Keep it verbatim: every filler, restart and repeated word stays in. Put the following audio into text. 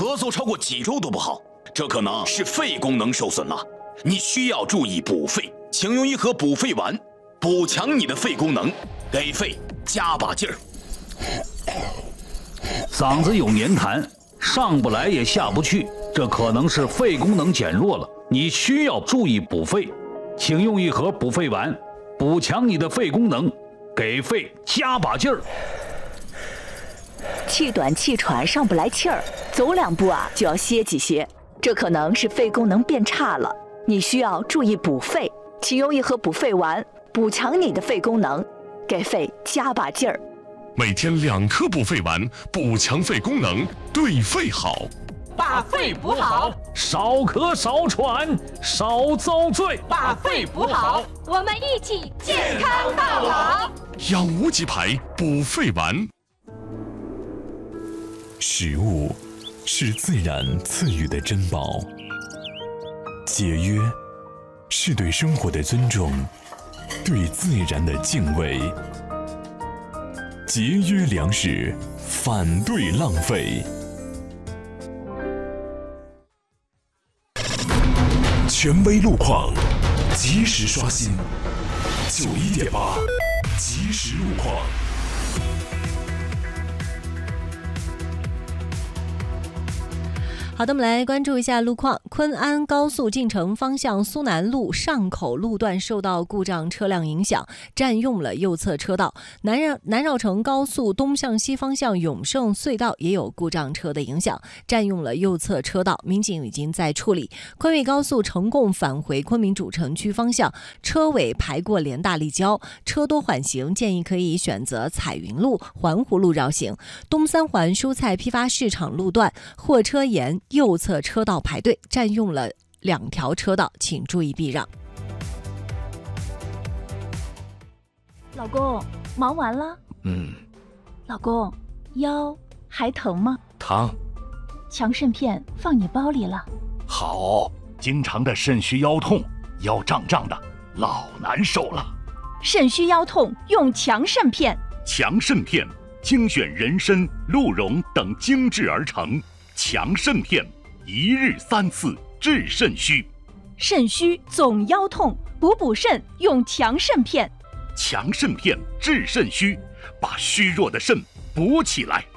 咳嗽超过几周都不好，这可能是肺功能受损了，你需要注意补肺，请用一盒补肺丸，补强你的肺功能，给肺加把劲儿。 嗓子有黏痰，上不来也下不去，这可能是肺功能减弱了，你需要注意补肺，请用一盒补肺丸，补强你的肺功能，给肺加把劲儿。 气短气喘，上不来气儿，走两步啊就要歇几歇，这可能是肺功能变差了，你需要注意补肺，请用一盒补肺丸，补强你的肺功能，给肺加把劲儿。 每天两颗补肺丸，补强肺功能，对肺好。 把肺补好， 少咳少喘，少遭罪。 把肺补好， 我们一起健康到老。 养无极牌补肺丸。 食物是自然赐予的珍宝，节约是对生活的尊重，对自然的敬畏。节约粮食，反对浪费。权威路况，及时刷新。九一点八，及时路况。 好的，我们来关注一下路况。昆安高速进城方向苏南路上口路段受到故障车辆影响，占用了右侧车道。南绕南绕城高速东向西方向永盛隧道也有故障车的影响，占用了右侧车道，民警已经在处理。昆卫高速成贡返回昆明主城区方向，车尾排过联大立交，车多缓行，建议可以选择彩云路、环湖路绕行。东三环蔬菜批发市场路段货车沿右侧车道排队，占用了两条车道，请注意避让。 老公，忙完了？ 嗯。 老公，腰还疼吗？ 疼。 强肾片放你包里了。 好，经常的肾虚腰痛，腰胀胀的，老难受了。 肾虚腰痛用强肾片。 强肾片精选人参、鹿茸等精制而成。强肾片，一日三次治肾虚。 肾虚总腰痛，补补肾用强肾片。 强肾片治肾虚，把虚弱的肾补起来。